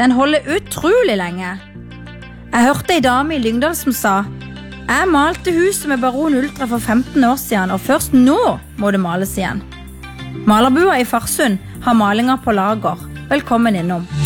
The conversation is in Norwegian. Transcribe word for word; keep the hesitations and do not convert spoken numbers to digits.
Den holder utrolig lenge. Jeg hørte en dame i Lyngdal som sa: Jeg malte huset med Baron Ultra for femten år siden, og først nå må det males igjen. Malerbua i Farsund har malinger på lager. Velkommen innom.